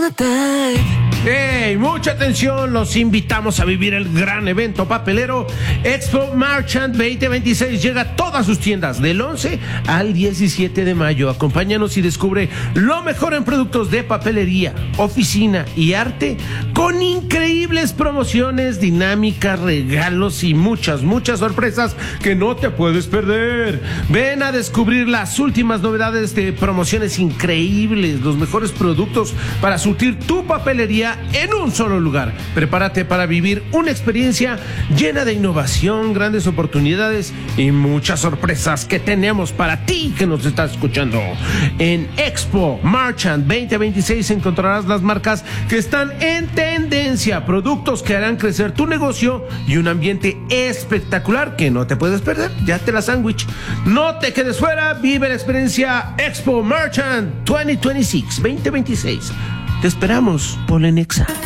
the tape. ¡Hey! Mucha atención, los invitamos a vivir el gran evento papelero Expo Marchand 2026. Llega a todas sus tiendas del 11 al 17 de mayo. Acompáñanos y descubre lo mejor en productos de papelería, oficina y arte, con increíbles promociones, dinámicas, regalos y muchas sorpresas que no te puedes perder. Ven a descubrir las últimas novedades de promociones increíbles, los mejores productos para surtir tu papelería en un solo lugar. Prepárate para vivir una experiencia llena de innovación, grandes oportunidades y muchas sorpresas que tenemos para ti que nos estás escuchando. En Expo Marchand 2026 encontrarás las marcas que están en tendencia, productos que harán crecer tu negocio y un ambiente espectacular que no te puedes perder. Ya te la sándwich. No te quedes fuera, vive la experiencia Expo Marchand 2026. Te esperamos, Polenexa.